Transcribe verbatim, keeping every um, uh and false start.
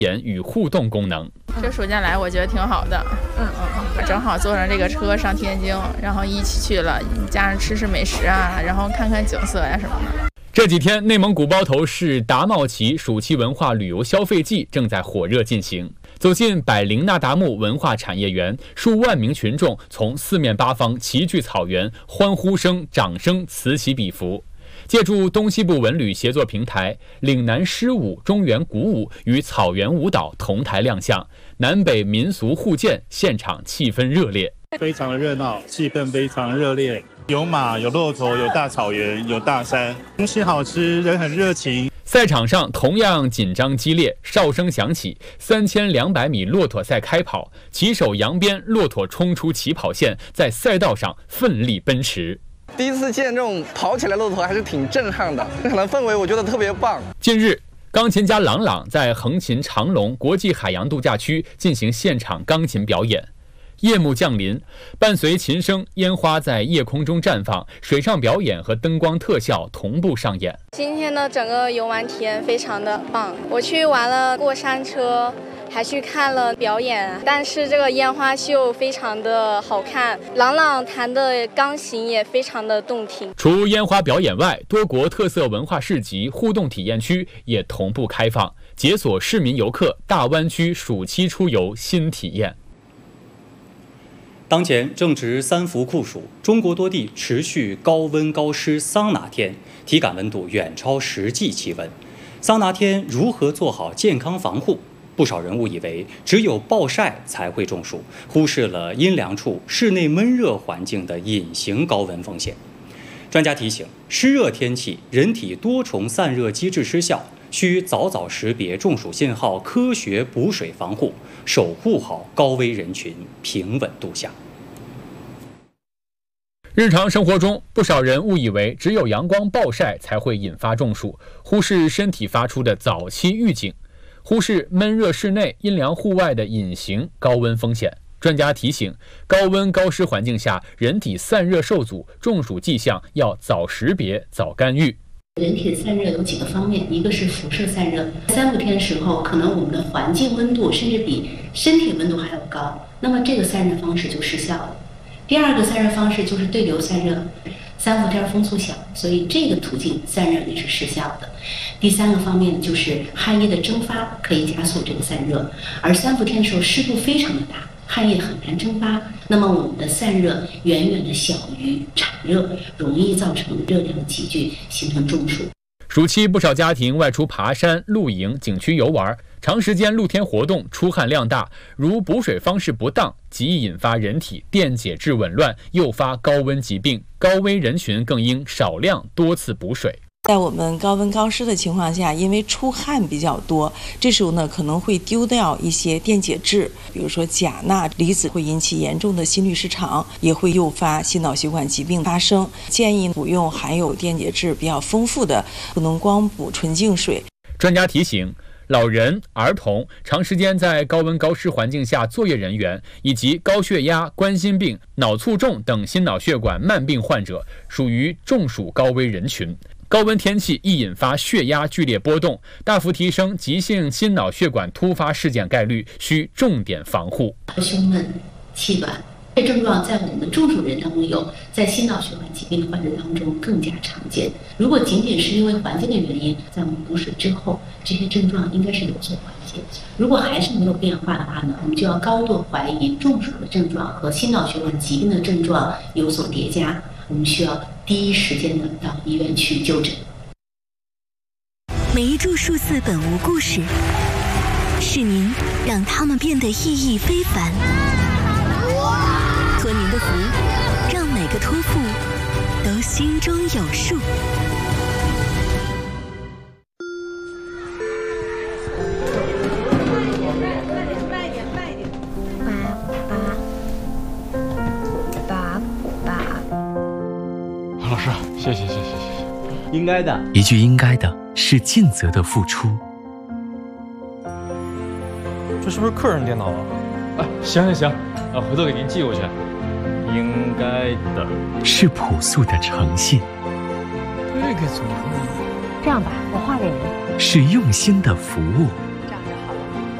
演与互动功能。 这暑假来我觉得挺好的，嗯嗯，正好坐上这个车上天津，然后一起去了，加上吃吃美食啊，然后看看景色呀、啊、什么的。 这几天，内蒙古包头市达茂旗暑期文化旅游消费季正在火热进行。走进百灵那达慕文化产业园，数万名群众从四面八方齐聚草原，欢呼声、掌声此起彼伏。借助东西部文旅协作平台，岭南诗舞、中原鼓舞与草原舞蹈同台亮相，南北民俗互鉴，现场气氛热烈， 非常的热闹，气氛非常热烈。有马，有骆驼，有大草原，有大山，东西好吃，人很热情。 赛场上同样紧张激烈，哨声响起，三千两百米骆驼赛开跑，骑手扬鞭，骆驼冲出起跑线，在赛道上奋力奔驰。 第一次见这种跑起来骆驼还是挺震撼的，可能氛围我觉得特别棒。 近日，钢琴家郎朗在横琴长隆国际海洋度假区进行现场钢琴表演。夜幕降临，伴随琴声，烟花在夜空中绽放，水上表演和灯光特效同步上演。 今天的整个游玩体验非常的棒，我去玩了过山车，还去看了表演，但是这个烟花秀非常的好看，郎朗弹的钢琴也非常的动听。 除烟花表演外，多国特色文化市集、互动体验区也同步开放，解锁市民游客大湾区暑期出游新体验。 当前正值三伏酷暑，中国多地持续高温高湿桑拿天，体感温度远超实际气温。桑拿天如何做好健康防护？不少人误以为只有暴晒才会中暑，忽视了阴凉处、室内闷热环境的隐形高温风险。专家提醒，湿热天气，人体多重散热机制失效，需早早识别中暑信号，科学补水防护，守护好高危人群平稳度夏。 日常生活中，不少人误以为只有阳光暴晒才会引发中暑，忽视身体发出的早期预警，忽视闷热室内、阴凉户外的隐形高温风险。专家提醒，高温高湿环境下，人体散热受阻，中暑迹象要早识别、早干预。 人体的散热有几个方面，一个是辐射散热，三伏天的时候，可能我们的环境温度甚至比身体温度还要高，那么这个散热方式就失效了。第二个散热方式就是对流散热，三伏天风速小，所以这个途径散热也是失效的。第三个方面就是汗液的蒸发可以加速这个散热，而三伏天的时候湿度非常的大，汗液很难蒸发，那么我们的散热远远的小于产热，容易造成热量的集聚，形成中暑。 暑期不少家庭外出爬山、露营、景区游玩，长时间露天活动出汗量大，如补水方式不当，极易引发人体电解质紊乱，诱发高温疾病。高危人群更应少量多次补水。 在我们高温高湿的情况下，因为出汗比较多，这时候呢可能会丢掉一些电解质，比如说钾钠离子，会引起严重的心律失常，也会诱发心脑血管疾病发生。建议补用含有电解质比较丰富的，不能光补纯净水。 专家提醒，老人、儿童、长时间在高温高湿环境下作业人员，以及高血压、冠心病、脑卒中等心脑血管慢病患者，属于中暑高危人群。高温天气易引发血压剧烈波动，大幅提升急性心脑血管突发事件概率，需重点防护。 胸闷、气短，这症状在我们的中暑人当中有，在心脑血管疾病患者当中更加常见。如果仅仅是因为环境的原因，在我们补水之后，这些症状应该是有所缓解。如果还是没有变化的话呢，我们就要高度怀疑中暑的症状和心脑血管疾病的症状有所叠加，我们需要第一时间的到医院去就诊。 每一株数字本无故事，是您让它们变得意义非凡。托您的福，让每个托付都心中有数。 老师，谢谢谢谢谢谢。 应该的， 一句应该的是尽责的付出。 这是不是客人电脑啊？啊，行行行，啊，回头给您寄过去。应该的是朴素的诚信。 这个怎么呢？ 这样吧，我画给您。 是用心的服务。